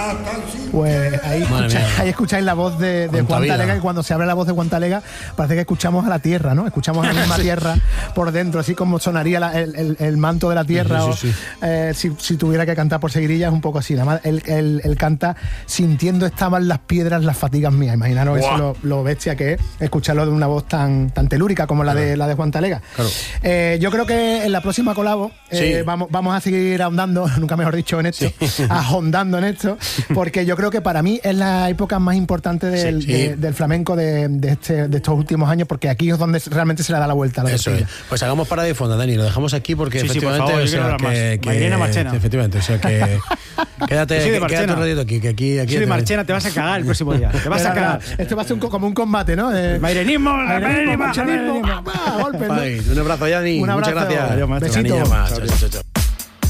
Pues ahí escucháis la voz de Juan Talega, y cuando se abre la voz de Juan Talega parece que escuchamos a la tierra, ¿no? Escuchamos a la misma tierra por dentro, así como sonaría el manto de la tierra. Sí. Si tuviera que cantar por seguirilla, es un poco así. Nada más él canta sintiendo estaban las piedras, las fatigas mías. Imaginaros eso, lo bestia que es escucharlo de una voz tan telúrica como la de Juan Talega. Claro. Yo creo que en la próxima colabo vamos a seguir ahondando, nunca mejor dicho, en esto, ahondando en esto, porque yo creo que para mí es la época más importante del flamenco de estos últimos años, porque aquí es donde realmente se le da la vuelta a la Eso es. Pues hagamos para de fondo, Dani, lo dejamos aquí porque efectivamente, Mairena Marchena. Efectivamente, o sea que quédate un ratito aquí, que aquí de Marchena te vas a cagar el próximo día. Te vas a cagar. Esto va a ser como un combate, ¿no? Mairenismo, marchenismo, golpe, ¿no? Un abrazo, Dani. Un abrazo. Muchas gracias. Besito. Chao.